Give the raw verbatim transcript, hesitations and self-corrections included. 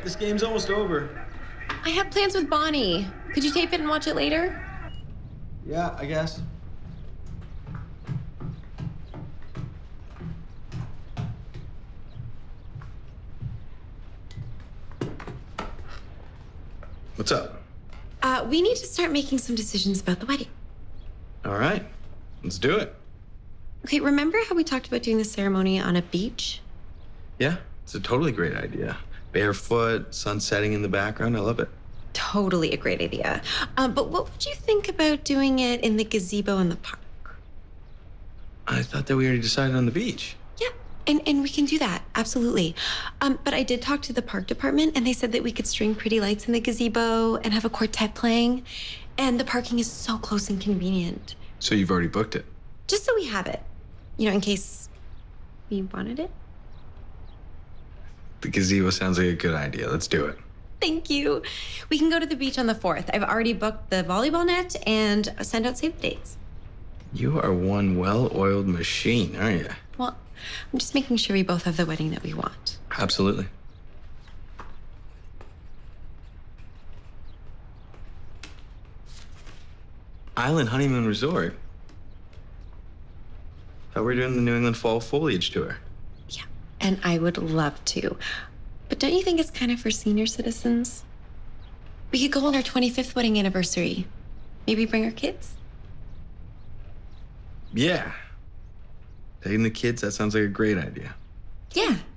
This game's almost over. I have plans with Bonnie. Could you tape it and watch it later? Yeah, I guess. What's up? Uh, we need to start making some decisions about the wedding. All right, let's do it. Okay, remember how we talked about doing the ceremony on a beach? Yeah, it's a totally great idea. Barefoot, sun setting in the background. I love it. Totally a great idea. Um, but what would you think about doing it in the gazebo in the park? I thought that we already decided on the beach. Yeah, and, and we can do that, absolutely. Um, but I did talk to the park department, and they said that we could string pretty lights in the gazebo and have a quartet playing. And the parking is so close and convenient. So you've already booked it? Just so we have it, you know, in case we wanted it. The gazebo sounds like a good idea. Let's do it. Thank you. We can go to the beach on the fourth. I've already booked the volleyball net and send out save the dates. You are one well-oiled machine, aren't you? Well, I'm just making sure we both have the wedding that we want. Absolutely. Island Honeymoon Resort. Thought we were doing the New England Fall Foliage Tour. Yeah, and I would love to. But don't you think it's kind of for senior citizens? We could go on our twenty-fifth wedding anniversary. Maybe bring our kids? Yeah. Taking the kids, that sounds like a great idea. Yeah.